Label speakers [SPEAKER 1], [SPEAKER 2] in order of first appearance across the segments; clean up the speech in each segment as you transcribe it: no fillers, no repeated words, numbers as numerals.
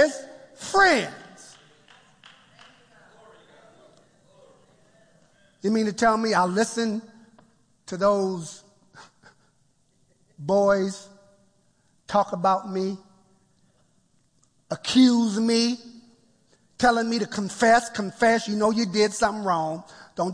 [SPEAKER 1] his friends. You mean to tell me I'll listen to those boys talk about me, accuse me, telling me to confess, you know you did something wrong. We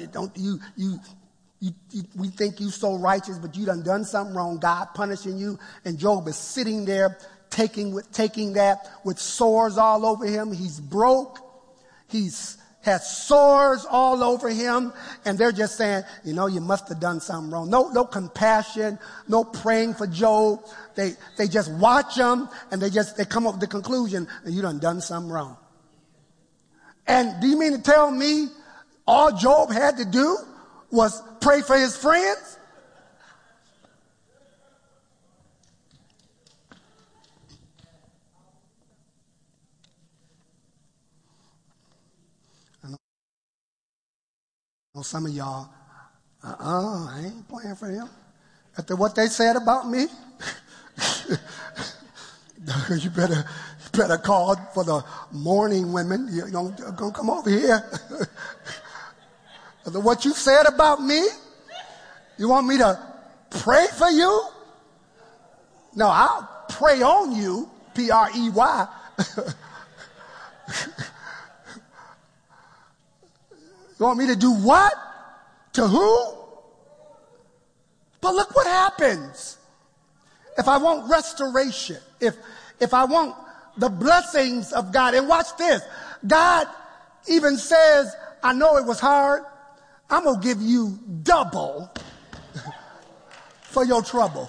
[SPEAKER 1] think you so righteous, but you done something wrong. God punishing you. And Job is sitting there taking that with sores all over him. He's broke. Has sores all over him, and they're just saying, you know, you must have done something wrong. No compassion, no praying for Job. They just watch him, and they come up with the conclusion that you done something wrong. And do you mean to tell me all Job had to do was pray for his friends? Some of y'all, I ain't praying for him. After what they said about me, you better call for the mourning women. You don't come over here. After what you said about me, you want me to pray for you? No, I'll pray on you, P-R-E-Y. You want me to do what? To who? But look what happens. If I want restoration, if I want the blessings of God, and watch this, God even says, I know it was hard. I'm going to give you double for your trouble.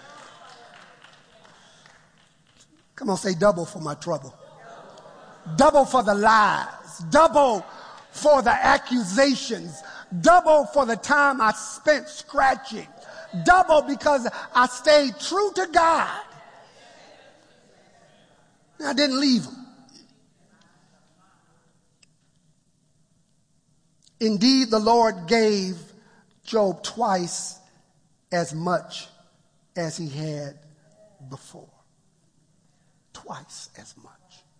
[SPEAKER 1] Come on, say double for my trouble. Double for the lies. Double for the accusations, double for the time I spent scratching, double because I stayed true to God. I didn't leave him. Indeed, the Lord gave Job twice as much as he had before. Twice as much.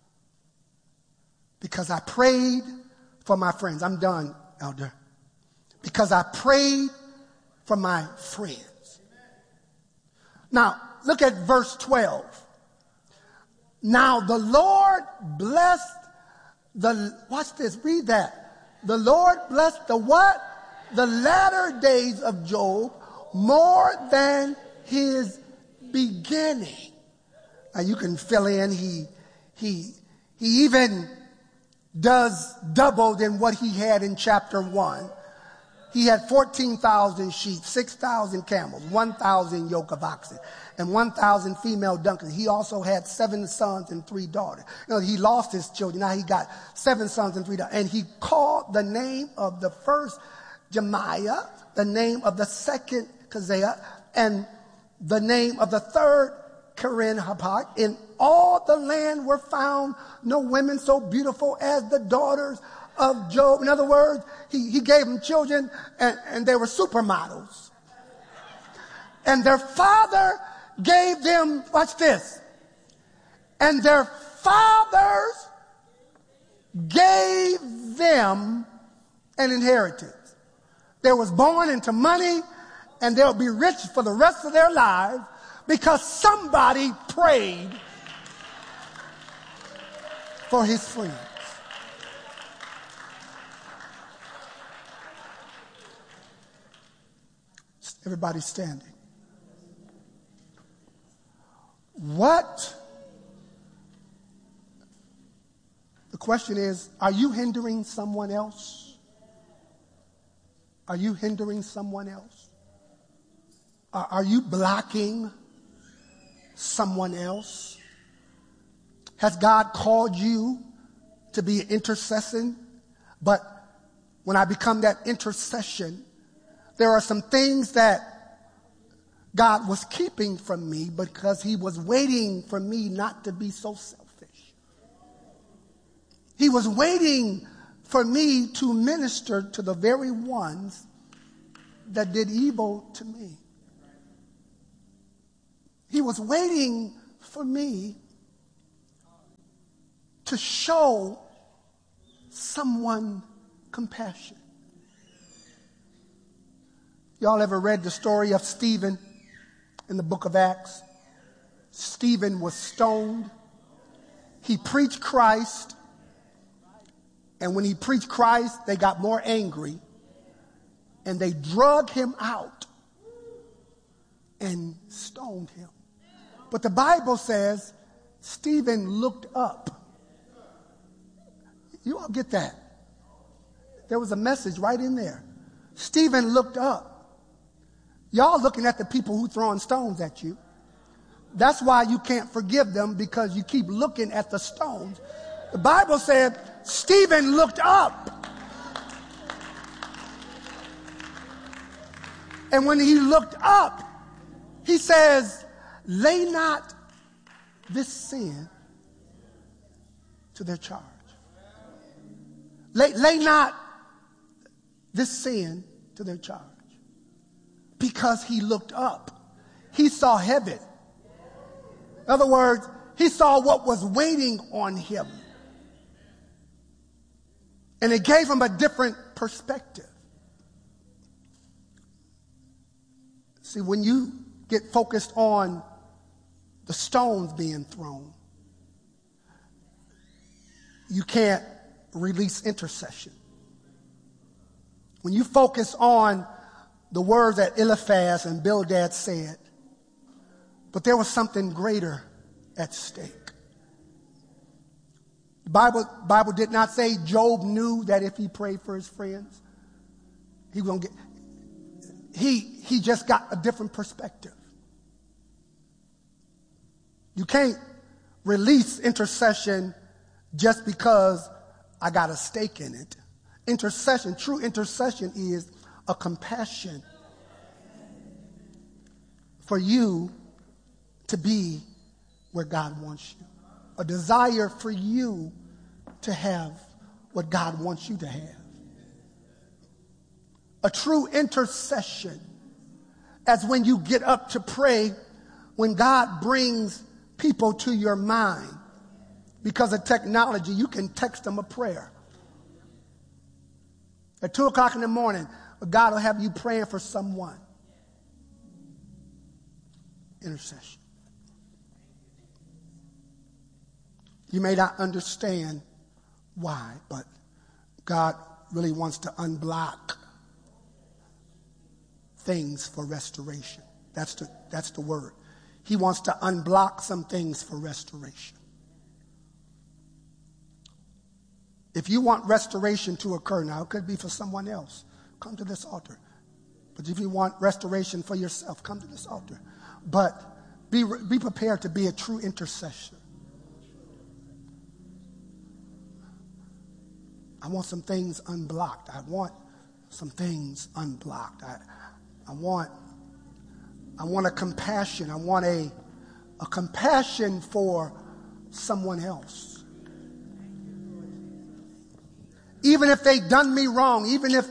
[SPEAKER 1] Because I prayed for my friends. I'm done, Elder. Because I prayed for my friends. Now, look at verse 12. Now the Lord blessed watch this, read that. The Lord blessed the what? The latter days of Job more than his beginning. Now you can fill in, he even does double than what he had in chapter 1. He had 14,000 sheep, 6,000 camels, 1,000 yoke of oxen, and 1,000 female donkeys. He also had 7 sons and 3 daughters. You know, he lost his children. Now he got 7 sons and 3 daughters. And he called the name of the first Jemiah, the name of the second Keziah, and the name of the third Keren-Happuch. In all the land were found no women so beautiful as the daughters of Job. In other words, he gave them children and they were supermodels. And their father gave them, watch this, and their fathers gave them an inheritance. They was born into money and they'll be rich for the rest of their lives because somebody prayed for his friends. Everybody standing. What? The question is, are you hindering someone else? Are you hindering someone else? Are you blocking someone else? Has God called you to be an intercession? But when I become that intercession, there are some things that God was keeping from me because he was waiting for me not to be so selfish. He was waiting for me to minister to the very ones that did evil to me. He was waiting for me to show someone compassion. Y'all ever read the story of Stephen in the book of Acts? Stephen was stoned. He preached Christ. And when he preached Christ, they got more angry. And they drug him out and stoned him. But the Bible says Stephen looked up. You all get that? There was a message right in there. Stephen looked up. Y'all looking at the people who throwing stones at you. That's why you can't forgive them, because you keep looking at the stones. The Bible said Stephen looked up. And when he looked up, he says, lay not this sin to their charge. Lay not this sin to their charge. Because he looked up. He saw heaven. In other words, he saw what was waiting on him. And it gave him a different perspective. See, when you get focused on the stones being thrown, you can't release intercession. When you focus on the words that Eliphaz and Bildad said, but there was something greater at stake. The Bible did not say Job knew that if he prayed for his friends, he was going to get. He just got a different perspective. You can't release intercession just because I got a stake in it. Intercession, true intercession, is a compassion for you to be where God wants you. A desire for you to have what God wants you to have. A true intercession, as when you get up to pray, when God brings people to your mind. Because of technology, you can text them a prayer. At 2 o'clock in the morning, God will have you praying for someone. Intercession. You may not understand why, but God really wants to unblock things for restoration. That's the word. He wants to unblock some things for restoration. If you want restoration to occur, now it could be for someone else, come to this altar. But if you want restoration for yourself, come to this altar. But be prepared to be a true intercessor. I want some things unblocked. I want some things unblocked. I want a compassion. I want a compassion for someone else. Even if they've done me wrong,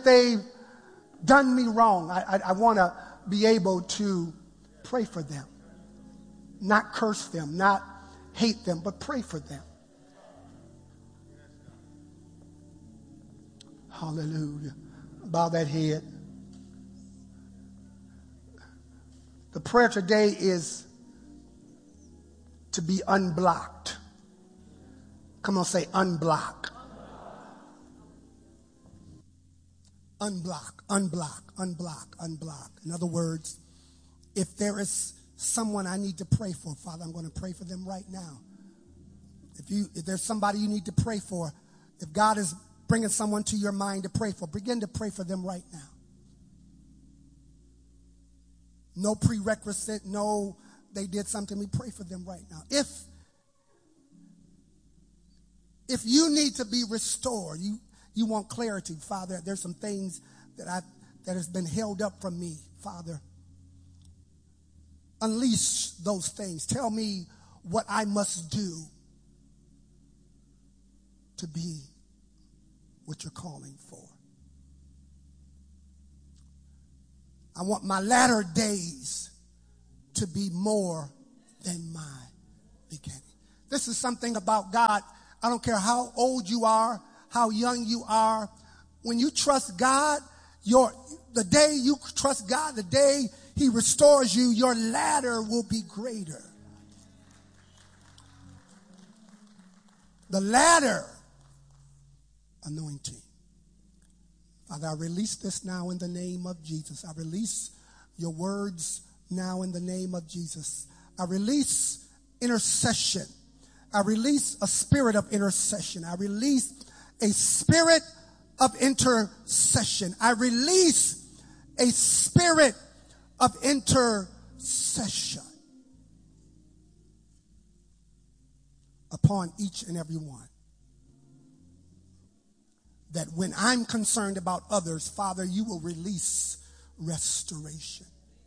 [SPEAKER 1] I want to be able to pray for them. Not curse them, not hate them, but pray for them. Hallelujah. Bow that head. The prayer today is to be unblocked. Come on, say unblock. Unblock, unblock, unblock, unblock. In other words, if there is someone I need to pray for, Father, I'm going to pray for them right now. If there's somebody you need to pray for, if God is bringing someone to your mind to pray for, begin to pray for them right now. No prerequisite, no, they did something, we pray for them right now. If you need to be restored, you want clarity, Father, there's some things that has been held up from me, Father. Unleash those things. Tell me what I must do to be what you're calling for. I want my latter days to be more than my beginning. This is something about God. I don't care how old you are, how young you are. When you trust God, the day you trust God, the day he restores you, your ladder will be greater. The ladder anointing. Father, I release this now in the name of Jesus. I release your words now in the name of Jesus. I release intercession. I release a spirit of intercession. I release a spirit of intercession. I release a spirit of intercession upon each and every one. That when I'm concerned about others, Father, you will release restoration.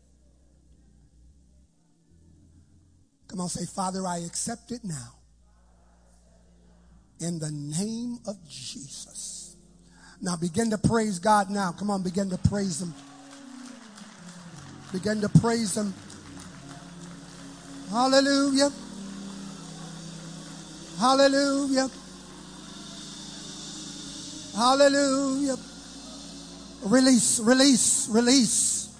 [SPEAKER 1] Come on, say, Father, I accept it now. In the name of Jesus. Now begin to praise God now. Come on, begin to praise him. Begin to praise him. Hallelujah. Hallelujah. Hallelujah. Release, release, release.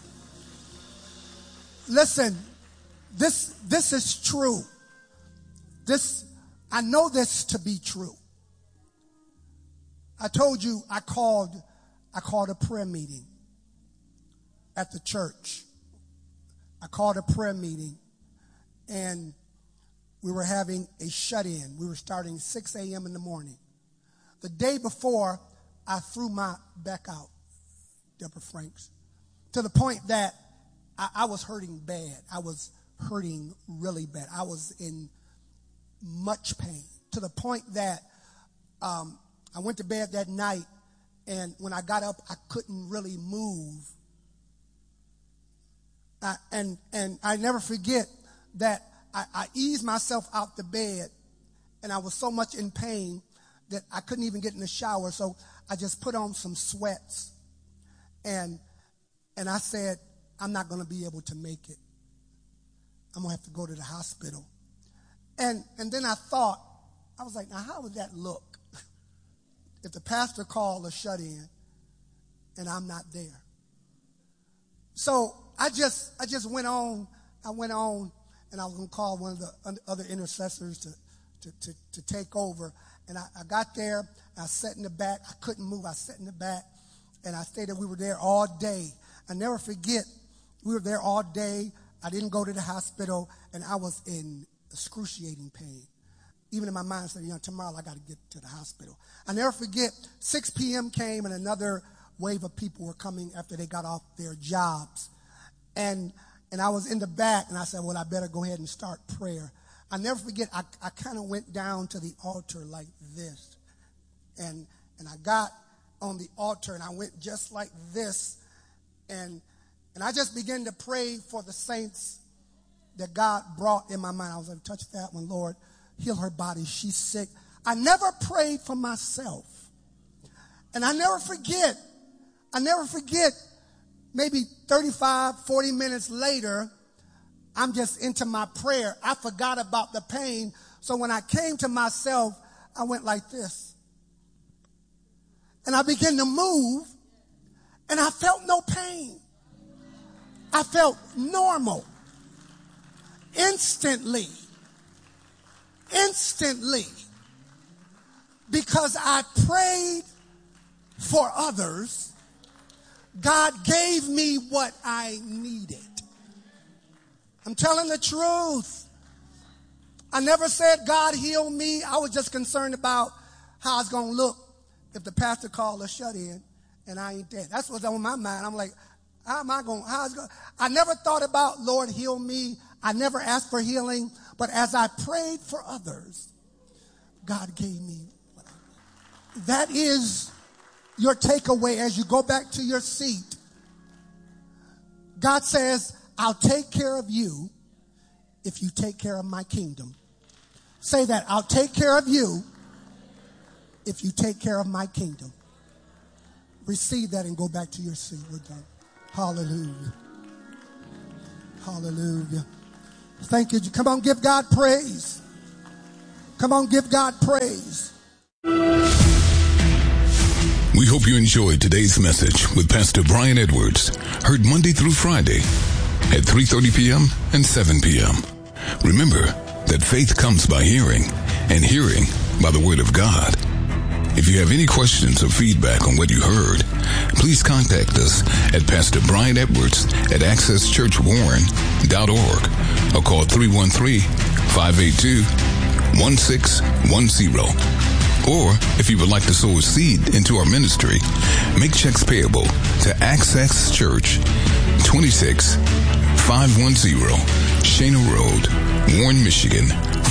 [SPEAKER 1] Listen, this is true. I know this to be true. I told you I called a prayer meeting at the church. I called a prayer meeting, and we were having a shut-in. We were starting 6 a.m. in the morning. The day before, I threw my back out, Deborah Franks, to the point that I was hurting bad. I was hurting really bad. I was in much pain, to the point that I went to bed that night, and when I got up, I couldn't really move. And I never forget that I eased myself out the bed, and I was so much in pain that I couldn't even get in the shower. So I just put on some sweats, and I said, I'm not going to be able to make it. I'm going to have to go to the hospital. And then I thought, I was like, now how would that look if the pastor called a shut-in and I'm not there? So I just went on. I went on, and I was going to call one of the other intercessors to take over. And I got there. I sat in the back. I couldn't move. I sat in the back, and I stayed there. We were there all day. I never forget. We were there all day. I didn't go to the hospital, and I was in excruciating pain. Even in my mind, I said, tomorrow I got to get to the hospital. I never forget, 6 p.m. came, and another wave of people were coming after they got off their jobs. And I was in the back, and I said, well, I better go ahead and start prayer. I never forget, I kind of went down to the altar like this. And I got on the altar, and I went just like this. And I just began to pray for the saints that God brought in my mind. I was like, touch that one, Lord. Heal her body. She's sick. I never prayed for myself. And I never forget, maybe 35, 40 minutes later, I'm just into my prayer. I forgot about the pain. So when I came to myself, I went like this. And I began to move, and I felt no pain. I felt normal. Instantly. Because I prayed for others, God gave me what I needed. I'm telling the truth. I never said, God heal me. I was just concerned about how it's going to look if the pastor called a shut-in and I ain't dead. That's what's on my mind. I'm like, I never thought about, Lord, heal me. I never asked for healing. But as I prayed for others, God gave me what I needed. That is your takeaway as you go back to your seat. God says, I'll take care of you if you take care of my kingdom. Say that. I'll take care of you if you take care of my kingdom. Receive that and go back to your seat. We're done. Hallelujah. Hallelujah. Thank you. Come on, give God praise. Come on, give God praise.
[SPEAKER 2] We hope you enjoyed today's message with Pastor Brian Edwards, heard Monday through Friday at 3:30 p.m. and 7 p.m. Remember that faith comes by hearing, and hearing by the Word of God. If you have any questions or feedback on what you heard, please contact us at Pastor Brian Edwards at accesschurchwarren.org or call 313-582-1610. Or, if you would like to sow a seed into our ministry, make checks payable to Access Church, 26510 Shana Road, Warren, Michigan,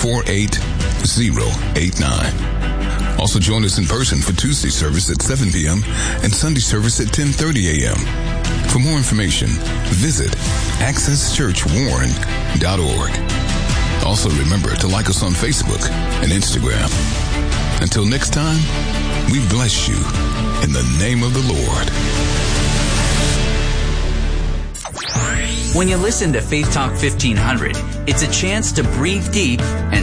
[SPEAKER 2] 48089. Also join us in person for Tuesday service at 7 p.m. and Sunday service at 10:30 a.m. For more information, visit accesschurchwarren.org. Also remember to like us on Facebook and Instagram. Until next time, we bless you in the name of the Lord.
[SPEAKER 3] When you listen to Faith Talk 1500, it's a chance to breathe deep and